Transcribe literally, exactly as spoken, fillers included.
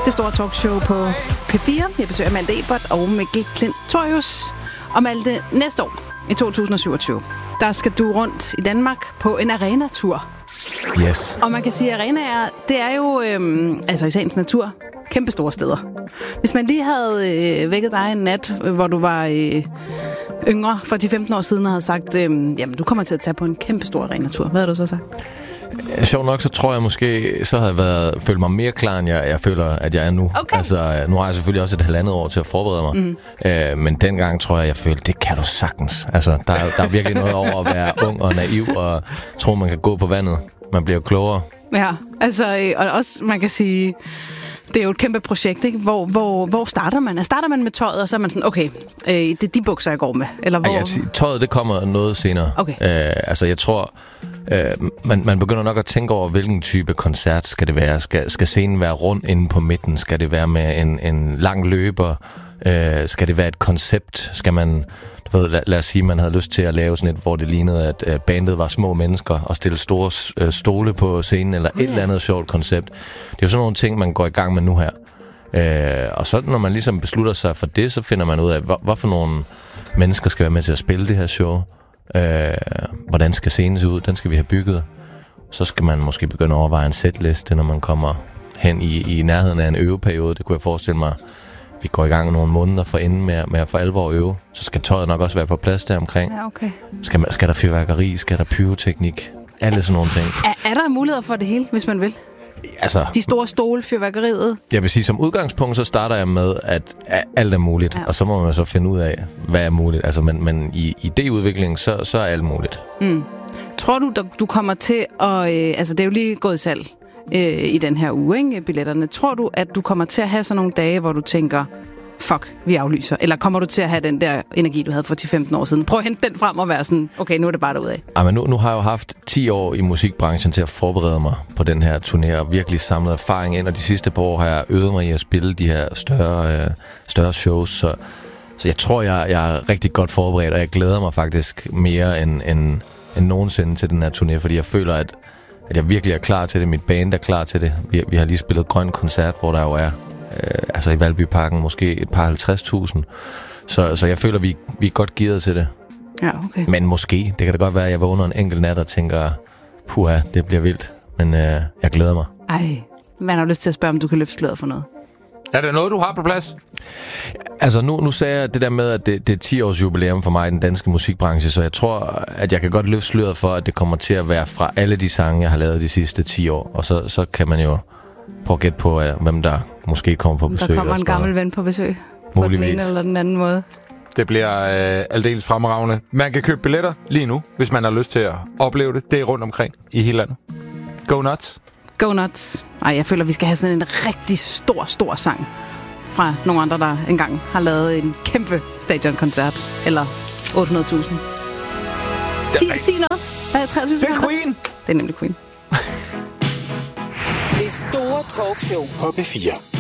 Det store talkshow på P fire. Jeg besøger Malte Ebert og Mikkel Klintorius. Og Malte, næste år, i to tusind og syvogtyve, der skal du rundt i Danmark på en arena-tur. Yes. Og man kan sige, at arenaer, det er jo, øhm, altså i sagens natur, kæmpe store steder. Hvis man lige havde øh, vækket dig en nat, hvor du var øh, yngre for de femten år siden, og havde sagt, øh, jamen du kommer til at tage på en kæmpe stor arena-tur. Hvad har du så sagt? Sjovt nok, så tror jeg måske, så havde jeg været, følt mig mere klar, end jeg, jeg føler, at jeg er nu. Okay. Altså, nu har jeg selvfølgelig også et halvandet år til at forberede mig. Mm. Øh, men dengang tror jeg, jeg følte, det kan du sagtens. Altså, der, der er virkelig noget over at være ung og naiv, og tro, man kan gå på vandet. Man bliver klogere. Ja, altså, og også, man kan sige, det er jo et kæmpe projekt, ikke? Hvor, hvor, hvor starter man? Starter man med tøjet, og så er man sådan, okay, øh, det er de bukser, jeg går med? Eller hvor? Ej, jeg siger, tøjet, det kommer noget senere. Okay. Øh, altså, jeg tror, øh, man, man begynder nok at tænke over, hvilken type koncert skal det være. Skal, skal scenen være rund inde på midten? Skal det være med en, en lang løber? Øh, skal det være et koncept? Skal man... Ved, lad, lad os sige, at man havde lyst til at lave sådan et, hvor det lignede, at uh, bandet var små mennesker, og stille store uh, stole på scenen, eller et yeah. eller andet sjovt koncept. Det er jo sådan nogle ting, man går i gang med nu her. Uh, og så når man ligesom beslutter sig for det, så finder man ud af, hvor, hvad for nogle mennesker skal være med til at spille det her show. Uh, hvordan skal scenen se ud? Den skal vi have bygget. Så skal man måske begynde at overveje en setliste, når man kommer hen i, i nærheden af en øveperiode. Det kunne jeg forestille mig. Vi går i gang nogle måneder for inden med, med at for alvor øve. Så skal tøjet nok også være på plads der omkring. Ja, okay. Skal, man, skal der fyrværkeri? Skal der pyroteknik? Alle sådan nogle ting. Er, er der muligheder for det hele, hvis man vil? Altså, de store stole, fyrværkeriet? Jeg vil sige, som udgangspunkt, så starter jeg med, at alt er muligt. Ja. Og så må man så finde ud af, hvad er muligt. Altså, men, men i idéudviklingen, så, så er alt muligt. Mm. Tror du, du kommer til at... Øh, altså, det er jo lige gået i salg i den her uge, ikke, billetterne. Tror du, at du kommer til at have sådan nogle dage, hvor du tænker, fuck, vi aflyser? Eller kommer du til at have den der energi, du havde for ti til femten år siden? Prøv at hente den frem og være sådan, okay, nu er det bare derudad. Ja, men nu, nu har jeg jo haft ti år i musikbranchen til at forberede mig på den her turné, og virkelig samlet erfaring ind, og de sidste par år har jeg øvet mig i at spille de her større, øh, større shows, så, så jeg tror, jeg, jeg er rigtig godt forberedt, og jeg glæder mig faktisk mere end, end, end nogensinde til den her turné, fordi jeg føler, at at jeg virkelig er klar til det. Mit band er klar til det. Vi, vi har lige spillet Grøn Koncert, hvor der jo er, øh, altså i Valbyparken, måske et par halvtreds tusind. Så, så jeg føler, vi, vi er godt gearet til det. Ja, okay. Men måske, det kan da godt være, at jeg vågner en enkelt nat og tænker, puha, det bliver vildt. Men øh, jeg glæder mig. Ej, man har lyst til at spørge, om du kan løfte sløret for noget. Er der noget, du har på plads? Altså, nu, nu sagde jeg det der med, at det, det er ti års jubilæum for mig i den danske musikbranche, så jeg tror, at jeg kan godt løfte sløret for, at det kommer til at være fra alle de sange, jeg har lavet de sidste ti år. Og så, så kan man jo prøve at gætte på, hvem der måske kommer på besøg. Der kommer en gammel ven på besøg. Muligvis. På den ene eller den anden måde. Det bliver øh, aldeles fremragende. Man kan købe billetter lige nu, hvis man har lyst til at opleve det. Det er rundt omkring i hele landet. Go nuts! Go nuts. Ej, jeg føler, vi skal have sådan en rigtig stor, stor sang fra nogle andre, der engang har lavet en kæmpe stadionkoncert. Eller otte hundrede tusind. Sig, sig noget. Hvad er treogtyve Det er Queen! Det er nemlig Queen. Det store talkshow på P fire.